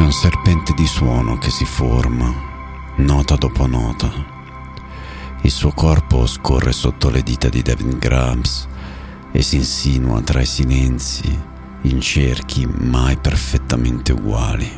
C'è un serpente di suono che si forma, nota dopo nota. Il suo corpo scorre sotto le dita di David Grubbs e si insinua tra i silenzi in cerchi mai perfettamente uguali.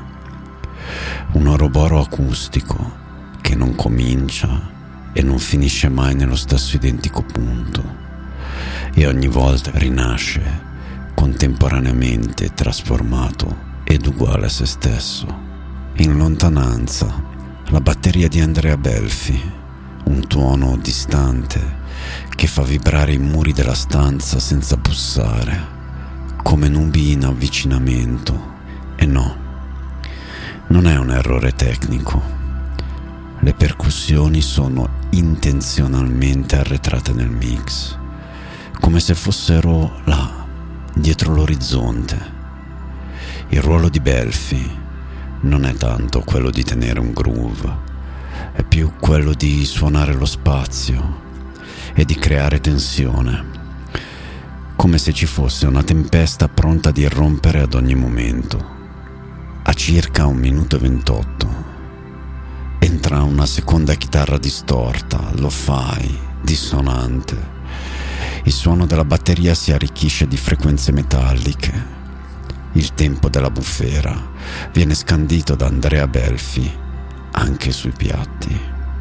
Un oroboro acustico che non comincia e non finisce mai nello stesso identico punto e ogni volta rinasce contemporaneamente trasformato ed uguale a se stesso. In lontananza, la batteria di Andrea Belfi, un tuono distante che fa vibrare i muri della stanza senza bussare, come nubi in avvicinamento. E no, non è un errore tecnico. Le percussioni sono intenzionalmente arretrate nel mix, come se fossero là, dietro l'orizzonte. Il ruolo di Belfi non è tanto quello di tenere un groove, è più quello di suonare lo spazio e di creare tensione, come se ci fosse una tempesta pronta ad irrompere ad ogni momento. A circa 1 minuto e 28 entra una seconda chitarra distorta, lo-fi, dissonante. Il suono della batteria si arricchisce di frequenze metalliche. Il tempo della bufera viene scandito da Andrea Belfi anche sui piatti.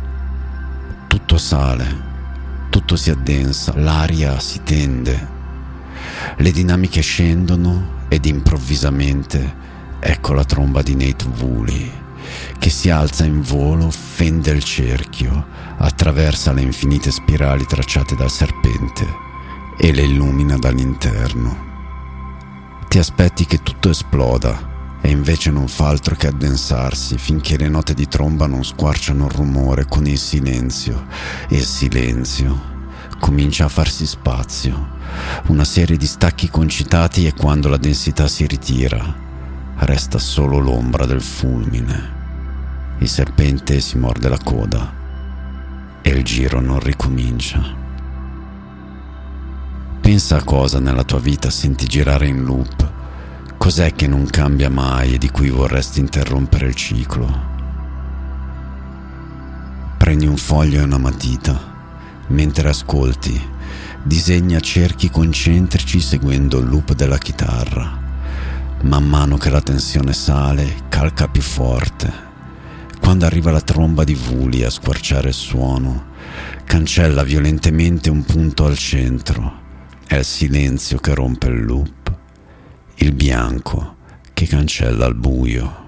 Tutto sale, tutto si addensa, l'aria si tende, le dinamiche scendono ed improvvisamente ecco la tromba di Nate Wooley che si alza in volo, fende il cerchio, attraversa le infinite spirali tracciate dal serpente e le illumina dall'interno. Ti aspetti che tutto esploda e invece non fa altro che addensarsi finché le note di tromba non squarciano il rumore con il silenzio, e il silenzio comincia a farsi spazio, una serie di stacchi concitati, e quando la densità si ritira resta solo l'ombra del fulmine. Il serpente si morde la coda e il giro non ricomincia. Pensa a cosa nella tua vita senti girare in loop. Cos'è che non cambia mai e di cui vorresti interrompere il ciclo? Prendi un foglio e una matita. Mentre ascolti, disegna cerchi concentrici seguendo il loop della chitarra. Man mano che la tensione sale, calca più forte. Quando arriva la tromba di Wooley a squarciare il suono, cancella violentemente un punto al centro. È il silenzio che rompe il loop, il bianco che cancella il buio.